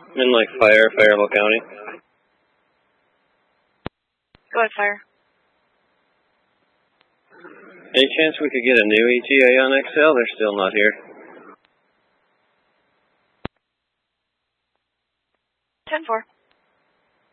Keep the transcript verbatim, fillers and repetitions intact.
In like Fire, Faribault County. Go ahead, Fire. Any chance we could get a new E T A on X L? They're still not here. ten four.